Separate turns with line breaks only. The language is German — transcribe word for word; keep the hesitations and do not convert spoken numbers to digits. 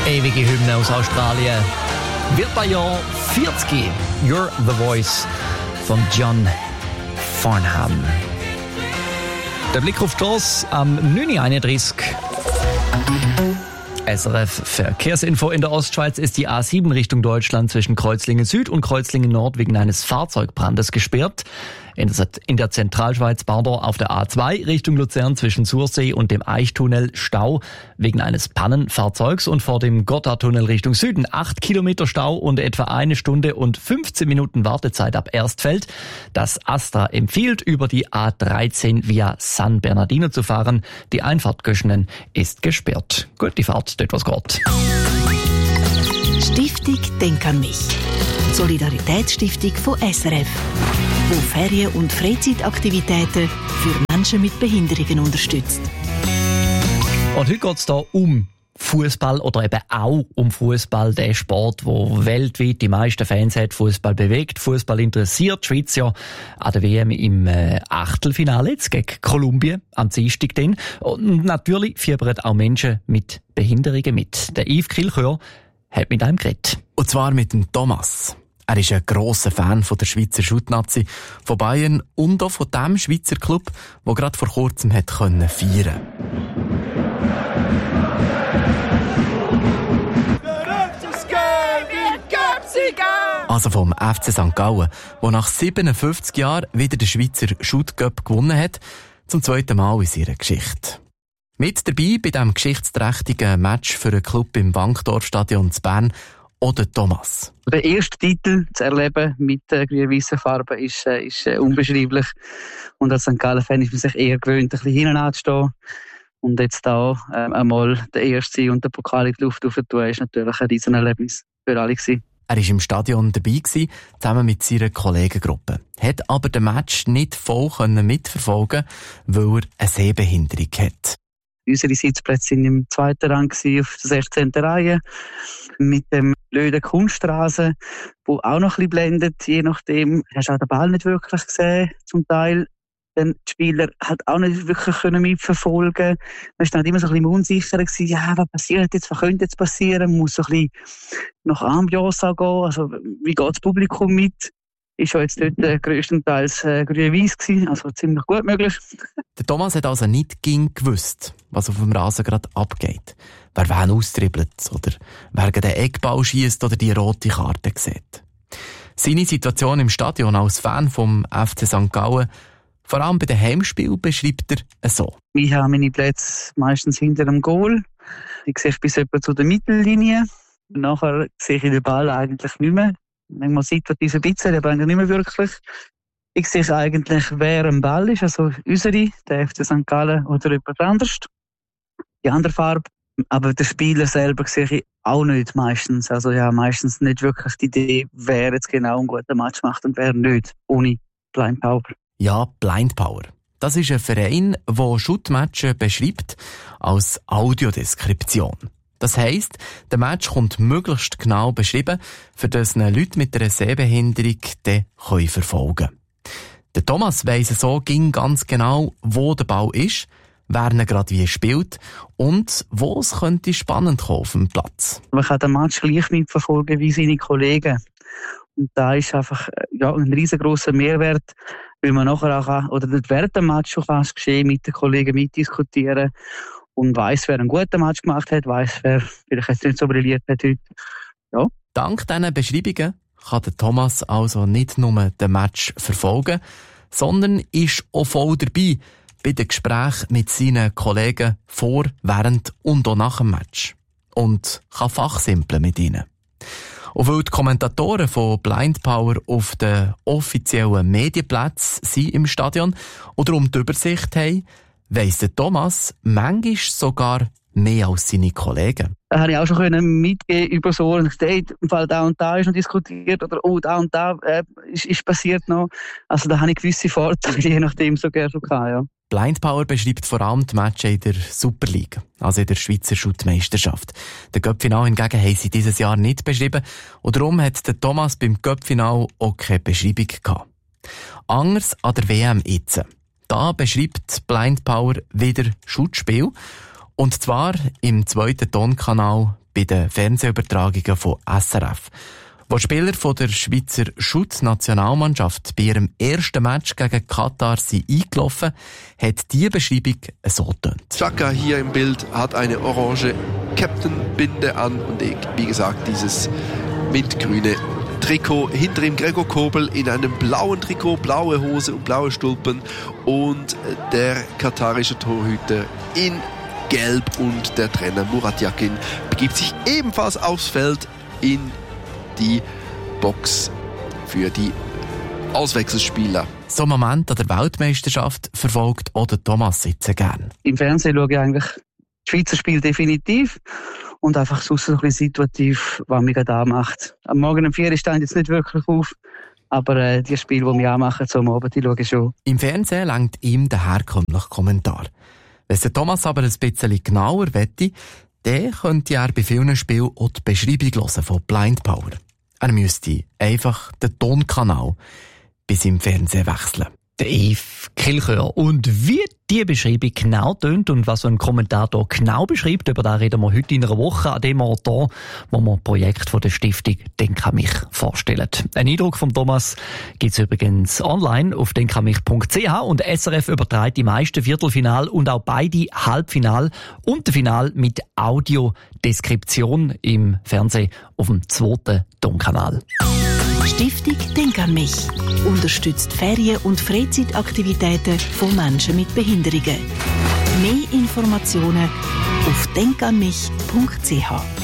Ewige Hymne aus Australien. Wird bei Jahr vierzig. You're the Voice von John Farnham. Der Blick auf die Strasse am neun Uhr einunddreißig. S R F Verkehrsinfo. In der Ostschweiz ist die A sieben Richtung Deutschland zwischen Kreuzlingen Süd und Kreuzlingen Nord wegen eines Fahrzeugbrandes gesperrt. In der Zentralschweiz Bardor auf der A zwei Richtung Luzern zwischen Sursee und dem Eichtunnel Stau wegen eines Pannenfahrzeugs und vor dem Gotthardtunnel Richtung Süden acht Kilometer Stau und etwa eine Stunde und fünfzehn Minuten Wartezeit ab Erstfeld. Das AStA empfiehlt, über die A dreizehn via San Bernardino zu fahren. Die Einfahrt Göschenen ist gesperrt. Gut, die Fahrt, dort was geht.
Stiftung Denk an mich. Solidaritätsstiftung von S R F, die Ferien- und Freizeitaktivitäten für Menschen mit Behinderungen unterstützt.
Und heute geht es hier um Fußball oder eben auch um Fußball, der Sport, wo weltweit die meisten Fans hat. Fußball bewegt, Fußball interessiert. Die Schweiz ja an der W M im äh, Achtelfinale jetzt gegen Kolumbien am Dienstag dann. Und natürlich fiebern auch Menschen mit Behinderungen mit. Der Yves Kilchör hat mit einem geredet.
Und zwar mit dem Thomas. Er ist ein grosser Fan von der Schweizer Schuttnazi, von Bayern und auch von dem Schweizer Club, der gerade vor kurzem hat können feiern. Also vom F C Sankt Gallen, der nach siebenundfünfzig Jahren wieder den Schweizer Schuttcup gewonnen hat, zum zweiten Mal in seiner Geschichte. Mit dabei bei diesem geschichtsträchtigen Match für einen Club im Wankdorfstadion zu Bern oder Thomas.
Der erste Titel zu erleben mit der grün-weißen Farbe ist, äh, ist äh, unbeschreiblich. Und als Sankt Gallen-Fan ist man sich eher gewöhnt, ein bisschen hinten anzustehen. Und jetzt da äh, einmal der erste und der Pokal in die Luft aufzutun, ist natürlich ein riesen Erlebnis für alle gewesen.
Er war im Stadion dabei, gewesen, zusammen mit seiner Kollegengruppe. Hat aber den Match nicht voll mitverfolgen, weil er eine Sehbehinderung hat.
Unsere Sitzplätze waren im zweiten Rang auf der sechzehnten Reihe mit dem blöden Kunststraße, wo auch noch ein bisschen blendet. Je nachdem hast du auch den Ball nicht wirklich gesehen, zum Teil. Dann die Spieler halt auch nicht wirklich können mitverfolgen. Man war dann immer so ein bisschen unsicher gewesen, ja, was passiert jetzt, was könnte jetzt passieren? Man muss so ein bisschen nach Ambiance auch gehen. Also, wie geht das Publikum mit? Ist ja jetzt dort äh, grösstenteils äh, grün-weiss gewesen, also ziemlich gut möglich.
Der Thomas hat also nicht ging gewusst, was auf dem Rasen gerade abgeht. Wer wen austribbelt oder wer den Eckball schiesst oder die rote Karte sieht. Seine Situation im Stadion als Fan vom F C Sankt Gallen, vor allem bei den Heimspielen, beschreibt er so.
Ich habe meine Plätze meistens hinter dem Goal. Ich sehe bis etwa zu der Mittellinie. Nachher sehe ich den Ball eigentlich nicht mehr. Manchmal sieht man diese bisschen, aber eigentlich nicht mehr wirklich. Ich sehe eigentlich, wer am Ball ist, also unsere, der F C Sankt Gallen oder jemand anderes. Die andere Farbe. Aber den Spieler selber sehe ich auch nicht meistens. Also ja, meistens nicht wirklich die Idee, wer jetzt genau einen guten Match macht und wer nicht, ohne Blind Power.
Ja, Blind Power. Das ist ein Verein, der Schuttmatches beschreibt als Audiodeskription. Das heisst, der Match kommt möglichst genau beschrieben, für das Leute mit einer Sehbehinderung den können verfolgen können. Der Thomas weiss so ging ganz genau, wo der Ball ist, wer ihn gerade wie spielt und wo es könnte spannend kommen auf dem Platz.
Man kann den Match gleich mitverfolgen wie seine Kollegen. Und da ist einfach ja, ein riesengroßer Mehrwert, weil man nachher auch kann, oder während dem Match schon fast geschehen mit den Kollegen mitdiskutieren und weiss, wer einen guten Match gemacht hat, weiss, wer vielleicht jetzt nicht so brilliert hat heute. Ja.
Dank diesen Beschreibungen kann der Thomas also nicht nur den Match verfolgen, sondern ist auch voll dabei bei den Gesprächen mit seinen Kollegen vor, während und auch nach dem Match. Und kann fachsimpeln mit ihnen. Und weil die Kommentatoren von Blind Power auf den offiziellen Medienplätzen sind im Stadion oder um die Übersicht haben, weiss der Thomas manchmal sogar mehr als seine Kollegen.
Da habe ich auch schon mitgeben über so und gesagt, hey, im Fall da und da ist noch diskutiert oder oh, da und da äh, ist, ist passiert noch. Also da habe ich gewisse Vorteile, je nachdem so gerne schon gehabt, ja.
Blind Power beschreibt vor allem die Matches in der Super League, also in der Schweizer Schuttmeisterschaft. Den Cup-Final hingegen haben sie dieses Jahr nicht beschrieben und darum hat der Thomas beim Cup-Final auch keine Beschreibung gehabt. Anders an der W M jetzt. Da beschreibt Blind Power wieder Schuttspiel und zwar im zweiten Tonkanal bei den Fernsehübertragungen von S R F. Wo Spieler von der Schweizer Schutznationalmannschaft bei ihrem ersten Match gegen Katar sind eingelaufen, hat diese Beschreibung so getönt.
Xhaka hier im Bild hat eine orange Captain-Binde an und wie gesagt dieses mintgrüne Trikot. Hinter ihm Gregor Kobel in einem blauen Trikot, blaue Hose und blaue Stulpen und der katarische Torhüter in Gelb und der Trainer Murat Yakin begibt sich ebenfalls aufs Feld in die Box für die Auswechselspieler.
So einen Moment an der Weltmeisterschaft verfolgt auch der Thomas Sitze gern.
Im Fernsehen schaue ich eigentlich das Schweizer Spiel definitiv und einfach sonst so ein bisschen situativ, was mich gerade anmacht. Am Morgen um vier stehe ich jetzt nicht wirklich auf, aber äh, die Spiele, die mich anmachen, so am Abend, die schaue ich schon.
Im Fernsehen lenkt ihm der herkömmliche Kommentar. Wenn der Thomas aber ein bisschen genauer wette, dann könnte er bei vielen Spielen auch die Beschreibung hören von Blind Power. Er müsste einfach den Tonkanal bei seinem Fernsehen wechseln.
Der Yves Kilchör. Und wie die Beschreibung genau tönt und was so ein Kommentar hier genau beschreibt, über das reden wir heute in einer Woche an dem Ort hier, wo wir ein Projekt von der Stiftung «Denk an mich» vorstellen. Ein Eindruck von Thomas gibt es übrigens online auf denkанmich punkt c h und S R F überträgt die meisten Viertelfinal und auch beide Halbfinal und das Final mit Audiodeskription im Fernsehen auf dem zweiten Tonkanal.
Stiftung Denk an mich unterstützt Ferien- und Freizeitaktivitäten von Menschen mit Behinderungen. Mehr Informationen auf denk an mich punkt c h.